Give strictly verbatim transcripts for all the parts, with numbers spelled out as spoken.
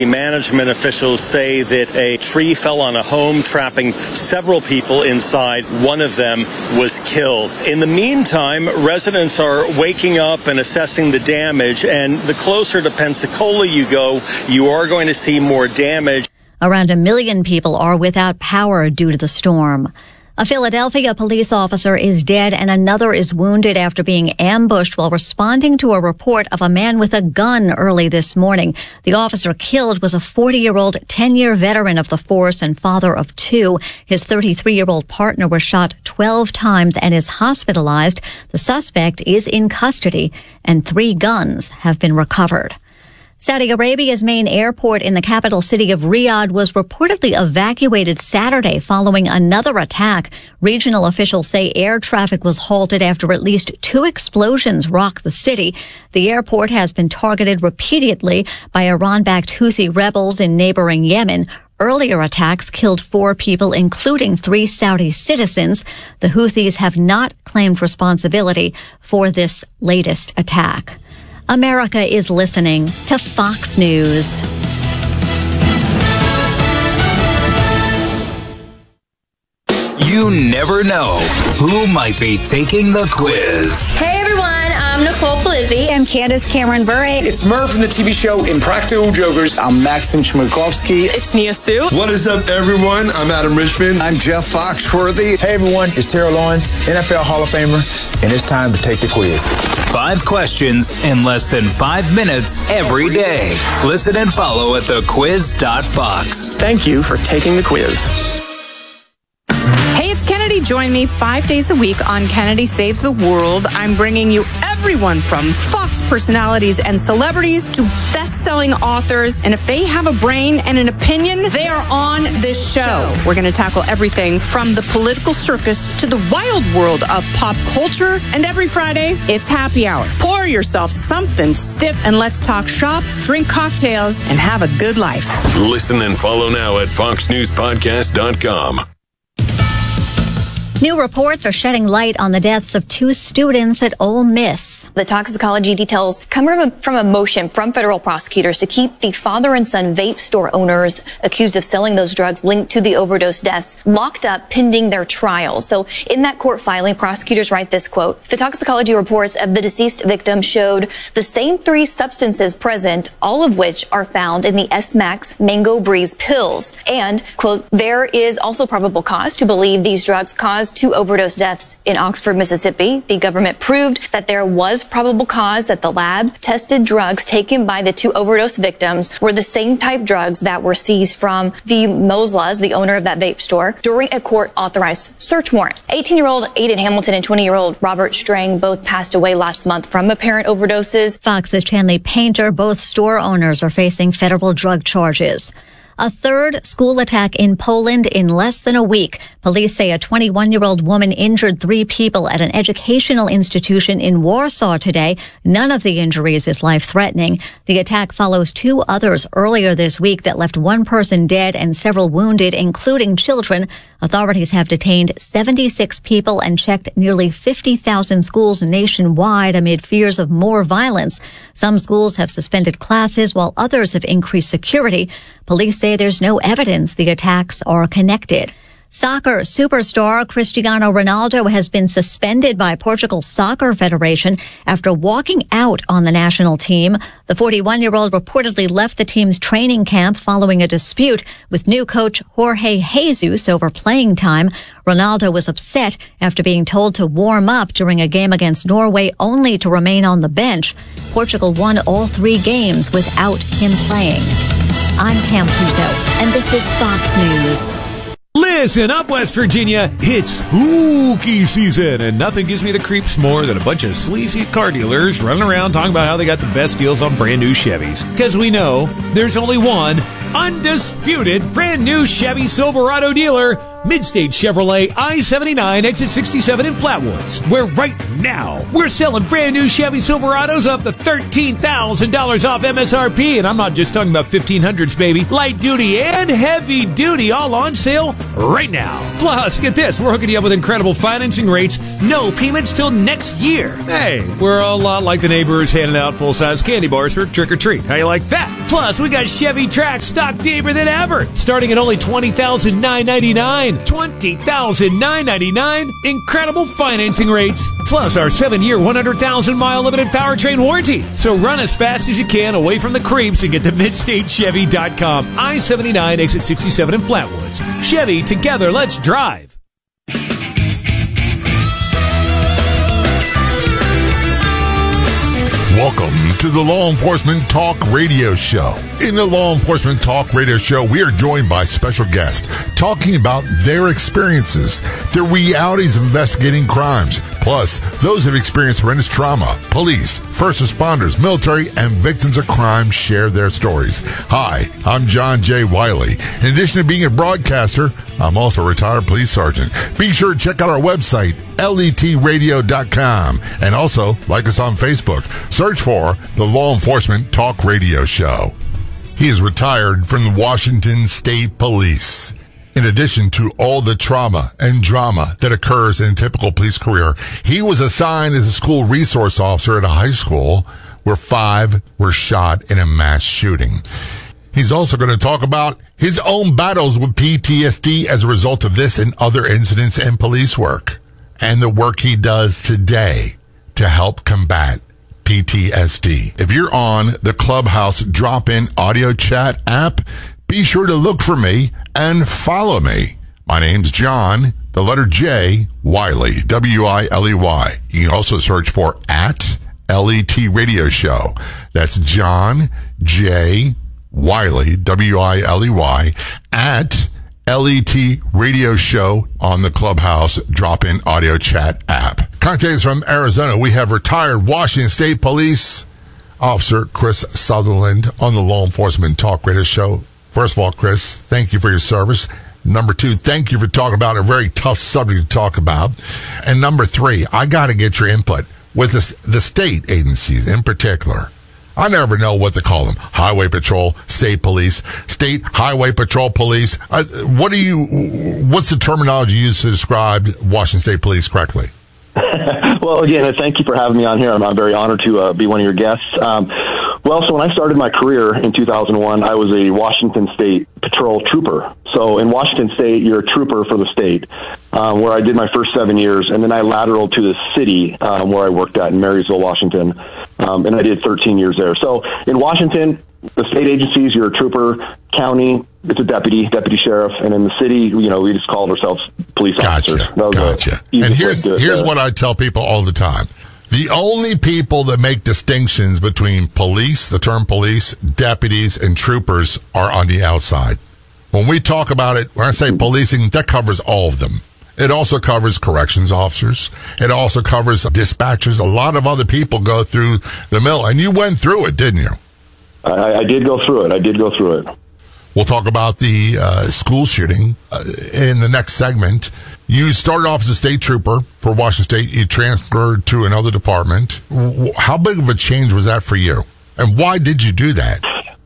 Management officials say that a tree fell on a home, trapping several people inside. One of them was killed. In the meantime, residents are waking up and assessing the damage, and the closer to Pensacola you go, you are going to see more damage. Around a million people are without power due to the storm. A Philadelphia police officer is dead and another is wounded after being ambushed while responding to a report of a man with a gun early this morning. The officer killed was a forty-year-old, ten-year veteran of the force and father of two. His thirty-three-year-old partner was shot twelve times and is hospitalized. The suspect is in custody and three guns have been recovered. Saudi Arabia's main airport in the capital city of Riyadh was reportedly evacuated Saturday following another attack. Regional officials say air traffic was halted after at least two explosions rocked the city. The airport has been targeted repeatedly by Iran-backed Houthi rebels in neighboring Yemen. Earlier attacks killed four people, including three Saudi citizens. The Houthis have not claimed responsibility for this latest attack. America is listening to Fox News. You never know who might be taking the quiz. Hey everyone, I'm Nicole Polizzi. I'm Candace Cameron Bure. It's Murph from the T V show Impractical Jokers. I'm Maxim Chmerkovskiy. It's Nia Sue. What is up, everyone? I'm Adam Richmond. I'm Jeff Foxworthy. Hey everyone, it's Terrell Lawrence, N F L Hall of Famer, and it's time to take the quiz. Five questions in less than five minutes every day. Listen and follow at the quiz dot fox. Thank you for taking the quiz. Hey, it's Kennedy. Join me five days a week on Kennedy Saves the World. I'm bringing you everyone from Fox personalities and celebrities to best-selling authors. And if they have a brain and an opinion, they are on this show. We're going to tackle everything from the political circus to the wild world of pop culture. And every Friday, it's happy hour. Pour yourself something stiff and let's talk shop, drink cocktails, and have a good life. Listen and follow now at fox news podcast dot com. New reports are shedding light on the deaths of two students at Ole Miss. The toxicology details come from a, from a motion from federal prosecutors to keep the father and son vape store owners accused of selling those drugs linked to the overdose deaths locked up pending their trials. So in that court filing, prosecutors write this quote: the toxicology reports of the deceased victim showed the same three substances present, all of which are found in the S-Max Mango Breeze pills. And, quote, there is also probable cause to believe these drugs caused two overdose deaths in Oxford, Mississippi. The government proved that there was probable cause that the lab tested drugs taken by the two overdose victims were the same type drugs that were seized from the Moslas, the owner of that vape store, during a court-authorized search warrant. eighteen-year-old Aiden Hamilton and twenty-year-old Robert Strang both passed away last month from apparent overdoses. Fox's Chanley Painter, both store owners are facing federal drug charges. A third school attack in Poland in less than a week. Police say a twenty-one-year-old woman injured three people at an educational institution in Warsaw today. None of the injuries is life-threatening. The attack follows two others earlier this week that left one person dead and several wounded, including children. Authorities have detained seventy-six people and checked nearly fifty thousand schools nationwide amid fears of more violence. Some schools have suspended classes while others have increased security. Police say there's no evidence the attacks are connected. Soccer superstar Cristiano Ronaldo has been suspended by Portugal's Soccer Federation after walking out on the national team. The forty-one-year-old reportedly left the team's training camp following a dispute with new coach Jorge Jesus over playing time. Ronaldo was upset after being told to warm up during a game against Norway only to remain on the bench. Portugal won all three games without him playing. I'm Pam Puzo, and this is Fox News. Listen up, West Virginia. It's spooky season, and nothing gives me the creeps more than a bunch of sleazy car dealers running around talking about how they got the best deals on brand new Chevys. Because we know there's only one undisputed brand new Chevy Silverado dealer Midstate Chevrolet, I seventy-nine, exit sixty-seven in Flatwoods, where right now we're selling brand new Chevy Silverados up to thirteen thousand dollars off M S R P. And I'm not just talking about fifteen hundreds, baby. Light duty and heavy duty all on sale right now. Plus, get this, we're hooking you up with incredible financing rates, no payments till next year. Hey, we're a lot like the neighbors handing out full-size candy bars for trick-or-treat. How you like that? Plus, we got Chevy Trax stock deeper than ever, starting at only twenty thousand nine hundred ninety-nine dollars. twenty thousand nine hundred ninety-nine dollars. Incredible financing rates. Plus, our seven-year, one hundred thousand mile limited powertrain warranty. So run as fast as you can away from the creeps and get to midstate chevy dot com. I seventy-nine, exit sixty-seven in Flatwoods. Chevy, together, let's drive. Welcome to the Law Enforcement Talk Radio Show. In the Law Enforcement Talk Radio Show, we are joined by special guests talking about their experiences, the realities of investigating crimes, plus those that have experienced horrendous trauma. Police, first responders, military, and victims of crime share their stories. Hi, I'm John J. Wiley. In addition to being a broadcaster, I'm also a retired police sergeant. Be sure to check out our website, L E T radio dot com, and also like us on Facebook. Search for the Law Enforcement Talk Radio Show. He is retired from the Washington State Police. In addition to all the trauma and drama that occurs in a typical police career, he was assigned as a school resource officer at a high school where five were shot in a mass shooting. He's also going to talk about his own battles with P T S D as a result of this and other incidents in police work, and the work he does today to help combat P T S D. If you're on the Clubhouse drop-in audio chat app, be sure to look for me and follow me. My name's John, the letter J, Wiley, W I L E Y. You can also search for at L E T Radio Show. That's John J. Wiley, W I L E Y, at L E T Radio Show on the Clubhouse drop-in audio chat app. Contacting us from Arizona, we have retired Washington State Police Officer Chris Sutherland on the Law Enforcement Talk Radio Show. First of all, Chris, thank you for your service. Number two, thank you for talking about a very tough subject to talk about. And number three, I got to get your input with the, the state agencies in particular. I never know what to call them. Highway Patrol, State Police, State Highway Patrol Police. Uh, what do you, what's the terminology used to describe Washington State Police correctly? Well, again, thank you for having me on here. I'm, I'm very honored to uh, be one of your guests. Um, well, so when I started my career in two thousand one, I was a Washington State Patrol trooper. So in Washington State, you're a trooper for the state, um, where I did my first seven years. And then I lateraled to the city um, where I worked at in Marysville, Washington. Um, and I did thirteen years there. So in Washington, the state agencies, you're a trooper. County, it's a deputy, deputy sheriff. And in the city, you know, we just called ourselves police gotcha, officers. That was gotcha. And here's, here's what I tell people all the time. The only people that make distinctions between police, the term police, deputies, and troopers are on the outside. When we talk about it, when I say policing, that covers all of them. It also covers corrections officers. It also covers dispatchers. A lot of other people go through the mill, and you went through it, didn't you? I, I did go through it. I did go through it. We'll talk about the uh, school shooting uh, in the next segment. You started off as a state trooper for Washington State. You transferred to another department. How big of a change was that for you? And why did you do that?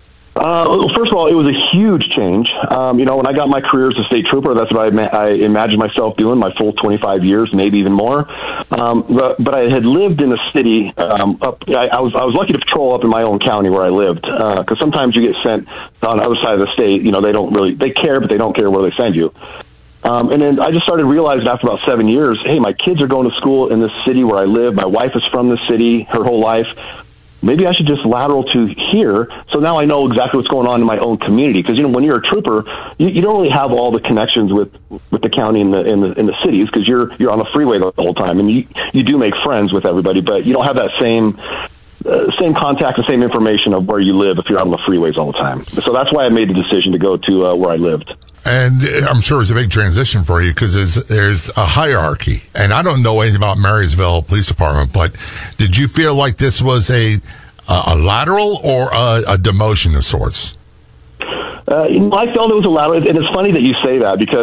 Uh, well, first of all, it was a huge change. Um, you know, when I got my career as a state trooper, that's what I, ma- I imagined myself doing my full twenty-five years, maybe even more. Um, but, but I had lived in a city, um, up, I, I was, I was lucky to patrol up in my own county where I lived. Uh, cause sometimes you get sent on the other side of the state, you know, they don't really, they care, but they don't care where they send you. Um, and then I just started realizing after about seven years, hey, my kids are going to school in this city where I live. My wife is from this city her whole life. Maybe I should just lateral to here. So now I know exactly what's going on in my own community. Because, you know, when you're a trooper, you, you don't really have all the connections with, with the county and the, in the, in the cities, because you're, you're on the freeway the whole time. And you, you do make friends with everybody, but you don't have that same, uh, same contact, the same information of where you live if you're out on the freeways all the time. So that's why I made the decision to go to uh, where I lived. And I'm sure it's a big transition for you because there's, there's a hierarchy. And I don't know anything about Marysville Police Department, but did you feel like this was a a lateral or a, a demotion of sorts? Uh, you know, I felt it was a lateral, and it's funny that you say that because,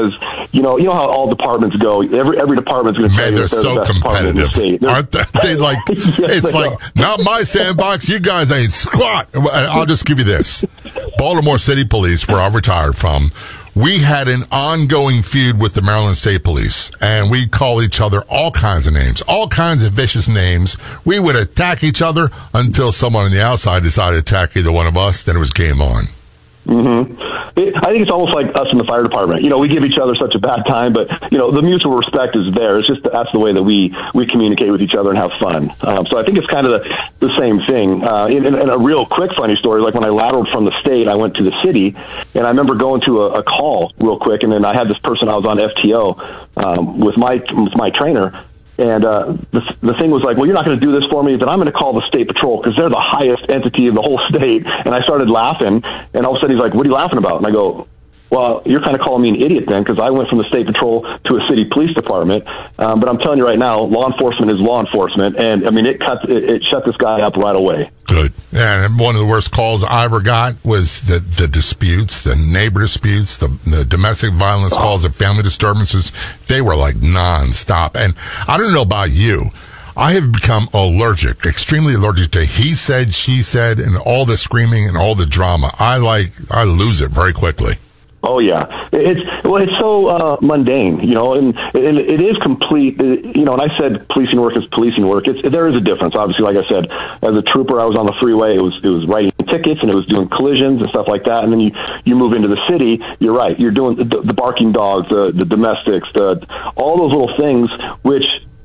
you know, you know how all departments go. Every every department's going to say they're that they're so the best department in the state. competitive, aren't they? They like yes, it's they like are. not my sandbox. You guys ain't squat. I'll just give you this: Baltimore City Police, where I retired from, we had an ongoing feud with the Maryland State Police, and we call each other all kinds of names, all kinds of vicious names. We would attack each other until someone on the outside decided to attack either one of us. Then it was game on. Mm-hmm. It, I think it's almost like us in the fire department. You know, we give each other such a bad time, but, you know, the mutual respect is there. It's just that that's the way that we, we communicate with each other and have fun. Um, so I think it's kind of the, the same thing. Uh, and, and a real quick funny story, like when I lateraled from the state, I went to the city, and I remember going to a, a call real quick, and then I had this person, I was on F T O um, with my with my trainer. And uh, the, the thing was like, well, you're not going to do this for me, then I'm going to call the state patrol because they're the highest entity in the whole state. And I started laughing, and all of a sudden he's like, what are you laughing about? And I go, well, you're kind of calling me an idiot then, because I went from the state patrol to a city police department. Um, but I'm telling you right now, law enforcement is law enforcement, and I mean, it cut, it, it shut this guy up right away. Good. And one of the worst calls I ever got was the, the disputes, the neighbor disputes, the, the domestic violence oh. calls, the family disturbances. They were like nonstop. And I don't know about you, I have become allergic, extremely allergic to he said, she said, and all the screaming and all the drama. I like, I lose it very quickly. Oh yeah, it's well, it's so uh, mundane, you know, and, and it is complete, you know. And I said policing work is policing work. It's there is a difference, obviously. Like I said, as a trooper, I was on the freeway. It was it was writing tickets and it was doing collisions and stuff like that. And then you you move into the city. You're right. You're doing the, the barking dogs, the the domestics, the all those little things which,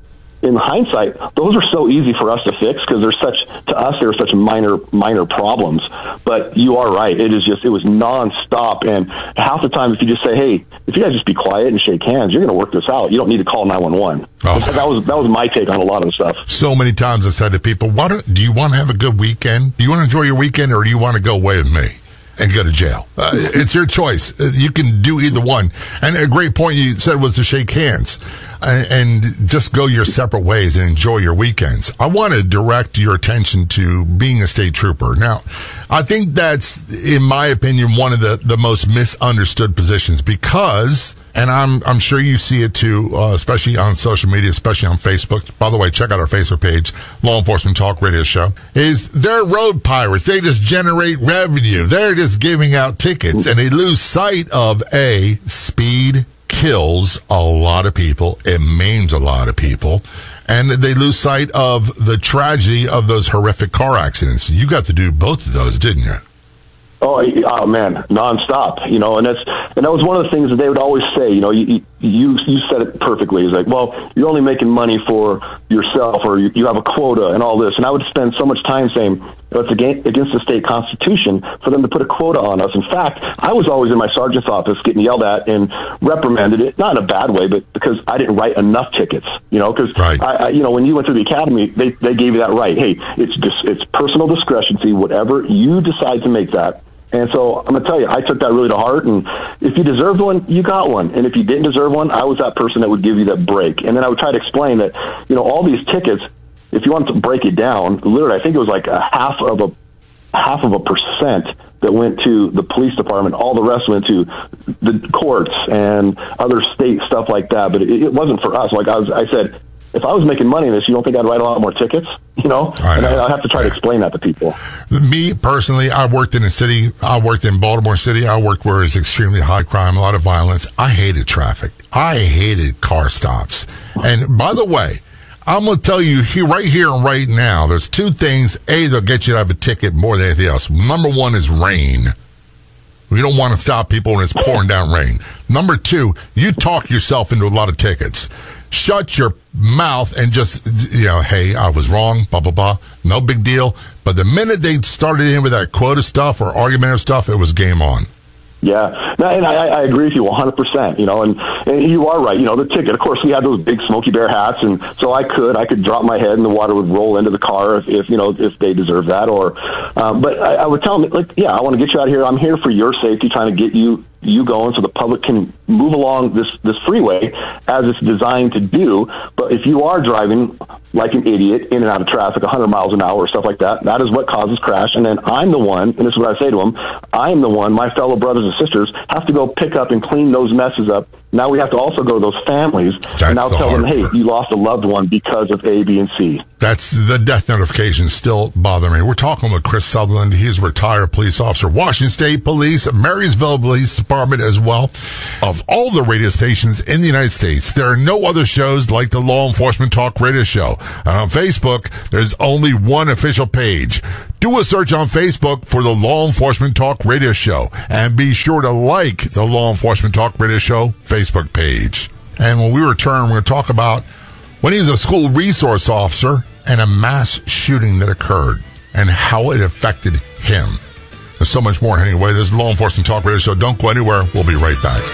in hindsight, those are so easy for us to fix because they're such, to us, they're such minor, minor problems. But you are right. It is just, it was nonstop. And half the time, if you just say, hey, if you guys just be quiet and shake hands, you're going to work this out. You don't need to call nine one one. Oh. That was, that was my take on a lot of the stuff. So many times I said to people, why don't, do you want to have a good weekend? Do you want to enjoy your weekend, or do you want to go away with me and go to jail? Uh, it's your choice. You can do either one. And a great point you said was to shake hands and, and just go your separate ways and enjoy your weekends. I want to direct your attention to being a state trooper. Now, I think that's, in my opinion, one of the, the most misunderstood positions because, and I'm, I'm sure you see it too, uh, especially on social media, especially on Facebook. By the way, check out our Facebook page, Law Enforcement Talk Radio Show, is they're road pirates. They just generate revenue. They're just giving out tickets, and they lose sight of A, speed kills a lot of people. It maims a lot of people. And they lose sight of the tragedy of those horrific car accidents. You got to do both of those, didn't you? Oh, oh man, nonstop, you know, and that's, and that was one of the things that they would always say, you know, you, you, you said it perfectly. It's like, well, you're only making money for yourself, or you, you have a quota and all this. And I would spend so much time saying, it's against, against the state constitution for them to put a quota on us. In fact, I was always in my sergeant's office getting yelled at and reprimanded, it not in a bad way, but because I didn't write enough tickets, you know, because right. I, I, you know, when you went through the academy, they, they gave you that right. Hey, it's just, it's personal discretion. Whatever you decide to make that. And so I'm going to tell you, I took that really to heart. And if you deserved one, you got one. And if you didn't deserve one, I was that person that would give you that break. And then I would try to explain that, you know, all these tickets, if you want to break it down, literally, I think it was like a half of a half of a percent that went to the police department. All the rest went to the courts and other state stuff like that. But it, it wasn't for us. Like I was, I said, if I was making money in this, you don't think I'd write a lot more tickets? You know? I know. And I, I have to try to explain that to people. Me, personally, I worked in a city. I worked in Baltimore City. I worked where it's extremely high crime, a lot of violence. I hated traffic. I hated car stops. And by the way, I'm going to tell you here, right here and right now, there's two things. A, they'll get you to have a ticket more than anything else. Number one is rain. We don't want to stop people when it's pouring down rain. Number two, you talk yourself into a lot of tickets. Shut your mouth and just, you know, hey, I was wrong, blah, blah, blah. No big deal. But the minute they started in with that quota stuff or argumentative stuff, it was game on. Yeah, no, and I, I agree with you one hundred percent, you know, and, and you are right. You know, the ticket, of course, we had those big Smokey Bear hats, and so I could, I could drop my head and the water would roll into the car if, if you know, if they deserve that. Or, um, but I, I would tell them, like, yeah, I want to get you out of here. I'm here for your safety, trying to get you you going so the public can move along this, this freeway as it's designed to do. But if you are driving like an idiot in and out of traffic, one hundred miles an hour or stuff like that, that is what causes crash. And then I'm the one, and this is what I say to them, I'm the one, my fellow brothers and sisters have to go pick up and clean those messes up. Now we have to also go to those families That's and now the tell them, hey, part. you lost a loved one because of A, B, and C. That's the death notifications still bother me. We're talking with Chris Sutherland. He's a retired police officer, Washington State Police, Marysville Police Department as well. Of all the radio stations in the United States, there are no other shows like the Law Enforcement Talk Radio Show. And on Facebook, there's only one official page. Do a search on Facebook for the Law Enforcement Talk Radio Show, and be sure to like the Law Enforcement Talk Radio Show Facebook page. And when we return, we're going to talk about when he was a school resource officer and a mass shooting that occurred and how it affected him. There's so much more anyway. This is the Law Enforcement Talk Radio Show. Don't go anywhere. We'll be right back.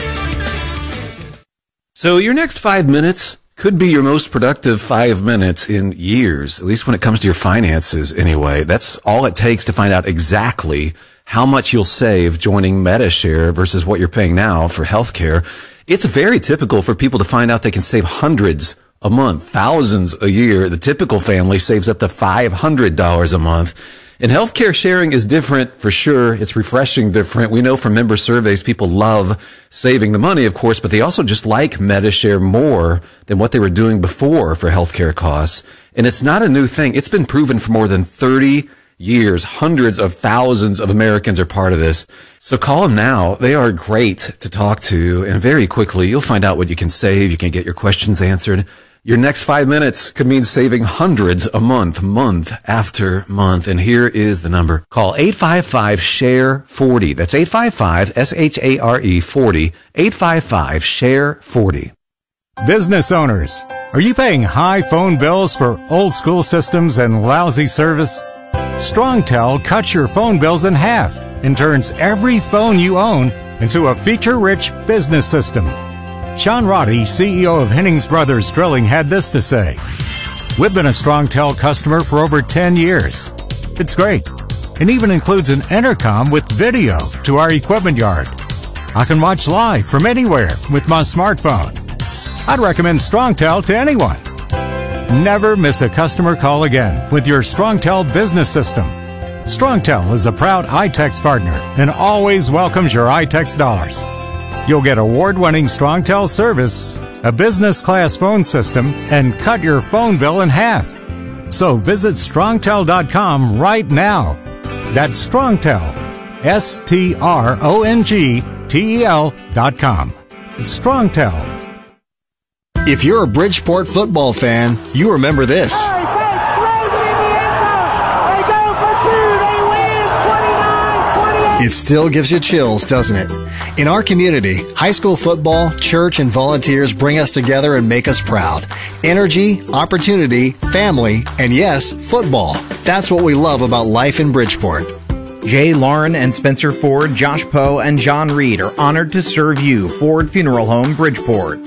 So your next five minutes could be your most productive five minutes in years, at least when it comes to your finances anyway. That's all it takes to find out exactly how much you'll save joining Medi-Share versus what you're paying now for healthcare. It's very typical for people to find out they can save hundreds a month, thousands a year. The typical family saves up to five hundred dollars a month. And healthcare sharing is different for sure. It's refreshing different. We know from member surveys people love saving the money, of course, but they also just like Medi-Share more than what they were doing before for healthcare costs. And it's not a new thing. It's been proven for more than thirty years. Hundreds of thousands of Americans are part of this. So call them now. They are great to talk to. And very quickly, you'll find out what you can save. You can get your questions answered. Your next five minutes could mean saving hundreds a month, month after month. And here is the number. Call eight five five, share forty. That's eight five five, S H A R E forty. eight five five, share forty. Business owners, are you paying high phone bills for old school systems and lousy service? StrongTel cuts your phone bills in half and turns every phone you own into a feature-rich business system. Sean Roddy, C E O of Hennings Brothers Drilling, had this to say. We've been a StrongTel customer for over ten years. It's great. It even includes an intercom with video to our equipment yard. I can watch live from anywhere with my smartphone. I'd recommend StrongTel to anyone. Never miss a customer call again with your StrongTel business system. StrongTel is a proud iTex partner and always welcomes your iTex dollars. You'll get award-winning StrongTel service, a business-class phone system, and cut your phone bill in half. So visit strongtel dot com right now. That's StrongTel, S T R O N G T E L dot com. It's StrongTel. If you're a Bridgeport football fan, you remember this. It still gives you chills, doesn't it? In our community, high school football, church, and volunteers bring us together and make us proud. Energy, opportunity, family, and yes, football. That's what we love about life in Bridgeport. Jay Lauren and Spencer Ford, Josh Poe, and John Reed are honored to serve you. Ford Funeral Home, Bridgeport.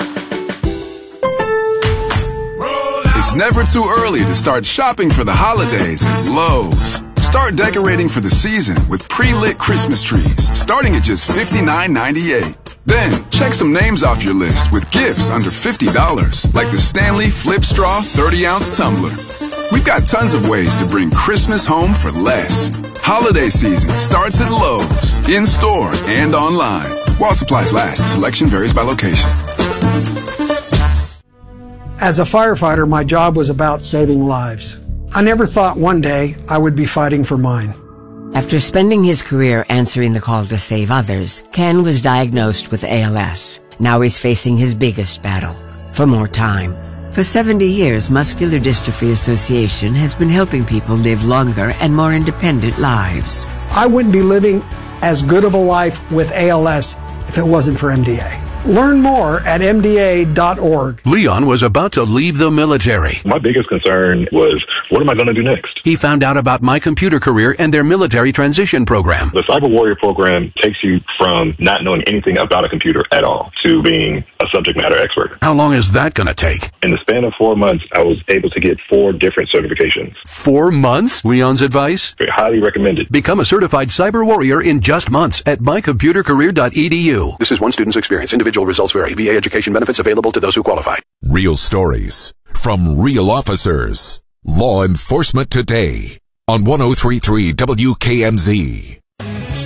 It's never too early to start shopping for the holidays at Lowe's. Start decorating for the season with pre-lit Christmas trees, starting at just fifty-nine ninety-eight. Then, check some names off your list with gifts under fifty dollars, like the Stanley Flip Straw thirty ounce tumbler. We've got tons of ways to bring Christmas home for less. Holiday season starts at Lowe's, in-store and online. While supplies last, selection varies by location. As a firefighter, my job was about saving lives. I never thought one day I would be fighting for mine. After spending his career answering the call to save others, Ken was diagnosed with A L S. Now he's facing his biggest battle, for more time. For seventy years, Muscular Dystrophy Association has been helping people live longer and more independent lives. I wouldn't be living as good of a life with A L S if it wasn't for M D A. Learn more at M D A dot org. Leon was about to leave the military. My biggest concern was, what am I going to do next? He found out about My Computer Career and their military transition program. The Cyber Warrior program takes you from not knowing anything about a computer at all to being a subject matter expert. How long is that going to take? In the span of four months, I was able to get four different certifications. Four months? Leon's advice? Very highly recommended. Become a certified cyber warrior in just months at my computer career dot e d u. This is one student's experience. Individual results vary. V A education benefits available to those who qualify. Real stories from real officers. Law Enforcement Today on one oh three point three W K M Z.